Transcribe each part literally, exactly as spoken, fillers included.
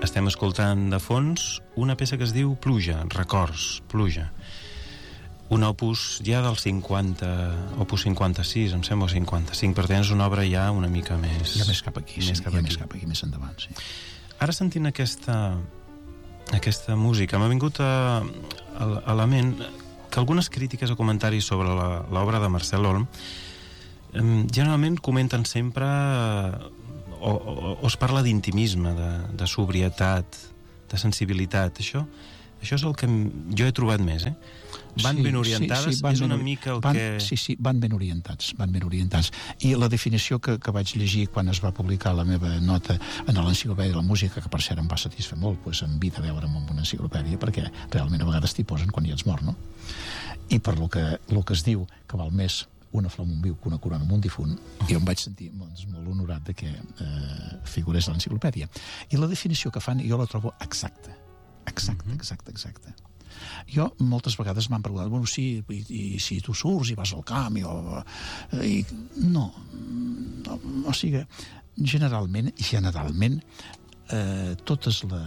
estem escoltant de fons una peça que es diu Pluja, Records, Pluja. Un opus ja del cinquanta, opus cinquanta-sis, em sembla, cinquanta-cinc, per tant és una obra ja una mica més... Ja més cap aquí, més sí, cap ja aquí. més cap aquí, més endavant, sí. Ara sentint aquesta, aquesta música m'ha vingut a, a, a la ment que algunes crítiques o comentaris sobre la, l'obra de Marcel Olm eh, generalment comenten sempre o, o, o es parla d'intimisme, de, de sobrietat, de sensibilitat. Això, això és el que jo he trobat més, eh? Van sí, ben orientades, sí, sí, van és una ben, mica el van, que... Sí, sí, van ben orientats, van ben orientats. I la definició que, que vaig llegir quan es va publicar la meva nota en l'enciclopèdia de la música, que per cert em va satisfer molt, pues, en vida veure'm amb una enciclopèdia, perquè realment a vegades t'hi posen quan ja ets mort, no? I per lo que, lo que es diu que val més una flor amb un viu que una corona amb un difunt, jo em vaig sentir doncs, molt honorat de que eh, figurés a l'enciclopèdia. I la definició que fan jo la trobo exacta. Exacta, exacta, exacta. Jo moltes vegades m'han preguntat, bueno, sí, i, i si tu surts i vas al camp i, o, i no, no o sigui, generalment generalment eh, tota la,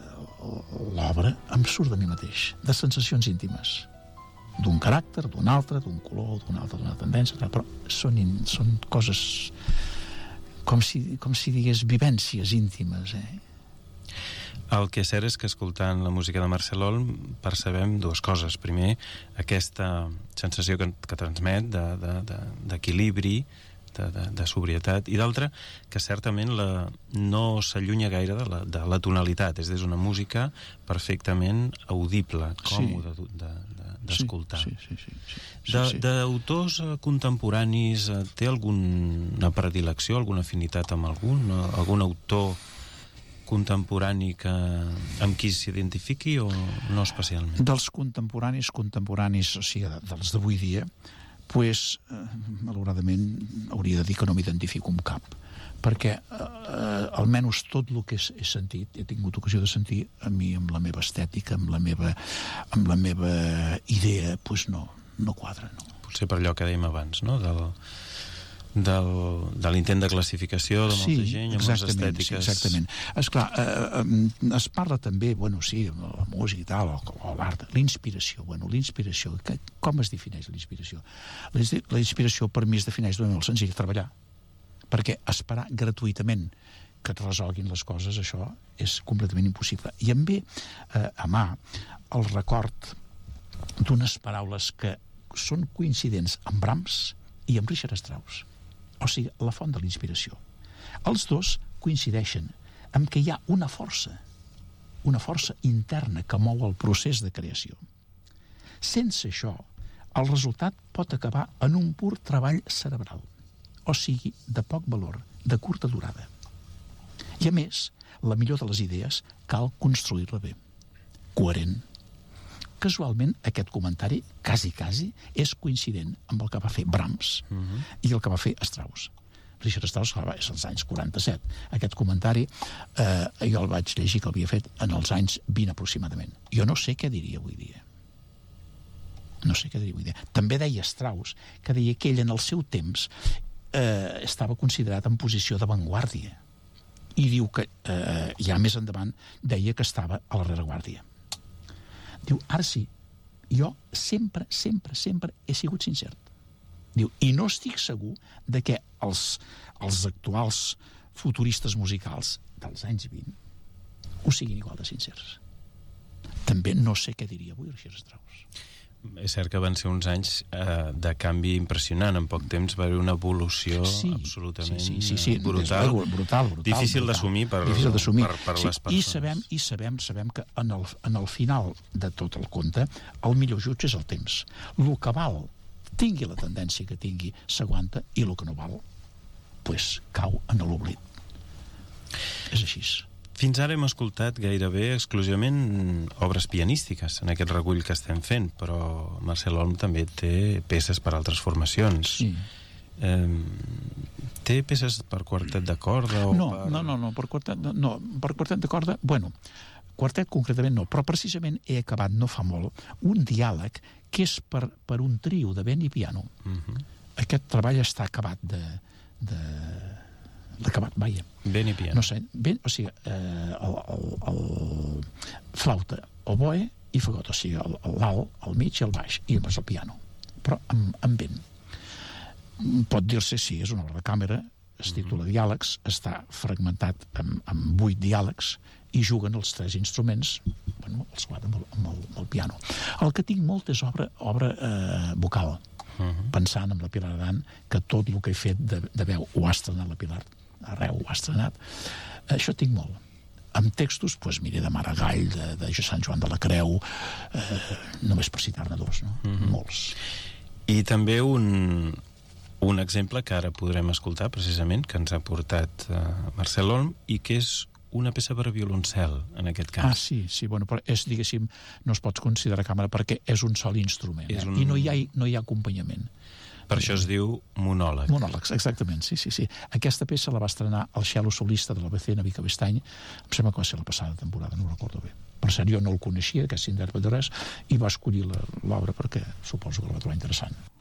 l'obra em surt de mi mateix, de sensacions íntimes, d'un caràcter, d'un altre, d'un color, d'un altre, d'una tendència, però són, in, són coses com si, com si digués vivències íntimes, eh? El que és cert és que escoltant la música de Marcel Olm percebem dues coses. Primer, aquesta sensació que, que transmet de, de, de, d'equilibri, de, de, de sobrietat, i d'altra, que certament la, no s'allunya gaire de la, de la tonalitat, és, és una música perfectament audible, còmoda sí. de, de, d'escoltar. Sí, sí, sí, sí, sí, de, sí. D'autors contemporanis, té alguna predilecció, alguna afinitat amb algun? Algun autor contemporani que, amb qui s'identifiqui o no especialment? Dels contemporanis, contemporanis, o sigui, dels d'avui dia, pues, eh, malauradament hauria de dir que no m'identifico amb cap, perquè eh, almenys tot el que he, he sentit, he tingut ocasió de sentir, a mi amb la meva estètica, amb la meva, amb la meva idea, pues no, no quadra, no. Potser per allò que dèiem abans, no?, del... Del, de l'intent de classificació de molta sí, gent amb les estètiques. Sí, exactament. Esclar, eh, eh, es parla també, bueno, sí, la música i tal, o, o l'art, l'inspiració. Bueno, l'inspiració, que, com es defineix la inspiració? La inspiració per mi es defineix d'una manera molt senzilla, treballar. Perquè esperar gratuïtament que et resolguin les coses, això és completament impossible. I em ve eh, a mà el record d'unes paraules que són coincidents amb Brahms i amb Richard Strauss. O sigui, la font de la inspiració. Els dos coincideixen en que hi ha una força, una força interna que mou el procés de creació. Sense això, el resultat pot acabar en un pur treball cerebral, o sigui, de poc valor, de curta durada. I a més, la millor de les idees cal construir-la bé, coherent. Casualment, aquest comentari, quasi, quasi, és coincident amb el que va fer Brahms uh-huh. i el que va fer Strauss. Richard Strauss, clar, és als anys quaranta-set. Aquest comentari eh, jo el vaig llegir que l'havia fet en els anys vint aproximadament. Jo no sé què diria avui dia. No sé què diria avui dia. També deia Strauss que deia que ell en el seu temps eh, estava considerat en posició d'avantguàrdia. I diu que eh, ja més endavant deia que estava a la rereguàrdia. Diu, ara sí, jo sempre, sempre, sempre he sigut sincer. Diu, i no estic segur de que els, els actuals futuristes musicals dels anys vint ho siguin igual de sincers. També no sé què diria avui Richard Strauss. És cert que van ser uns anys eh, de canvi impressionant. En poc temps va haver una evolució sí, absolutament sí, sí, sí, sí. brutal, brutal, brutal, difícil d'assumir per, difícil d'assumir. per, per sí, les persones. I sabem, i sabem, sabem que en el, en el final de tot el conte el millor jutge és el temps. El que val, tingui la tendència que tingui, s'aguanta, i el que no val, pues, cau en l'oblit. És així. Fins ara hem escoltat gairebé exclusivament obres pianístiques en aquest recull que estem fent, però Marcel Olm també té peces per altres formacions. Sí. Eh, té peces per quartet de corda? O no, per... no, no, no, per quartet, no, per quartet de corda, bueno, quartet concretament no, però precisament he acabat no fa molt un diàleg que és per, per un trio de vent i piano. Uh-huh. Aquest treball està acabat de, de, l'acabat, vaja. Ben i piano. No sé, ben, o sigui, eh, el, el, el flauta, oboe i fagot, o sigui, l'alt, el mig i el baix, i després el piano, però amb, amb vent. Pot dir-se, sí, és una obra de càmera, es titula Diàlegs, està fragmentat amb, amb vuit diàlegs, i juguen els tres instruments, bueno, els quatre amb el, amb el, amb el piano. El que tinc molt és obra, obra eh, vocal, uh-huh. pensant en la Pilar Aran, que tot el que he fet de, de veu ho ha estrenat la Pilar, arreu ho ha estrenat. Això tinc molt. Amb textos, doncs, mira, de Maragall, de, de Sant Joan de la Creu, eh, només per citar-ne dos, no? Uh-huh. Molts. I també un, un exemple que ara podrem escoltar, precisament, que ens ha portat eh, Marcel Olm, i que és una peça per violoncel, en aquest cas. Ah, sí, sí, bueno, però és, diguéssim, no es pot considerar càmera perquè és un sol instrument, eh? Un... i no hi ha, no hi ha acompanyament. Per això es diu monòleg. Monòlegs, exactament, sí, sí, sí. Aquesta peça la va estrenar el cello solista de la B C N Vicavestany, em sembla que va ser la passada temporada, no ho recordo bé. Per cert, jo no el coneixia, aquest intèrpret de res, i va escollir l'obra perquè suposo que la va trobar interessant.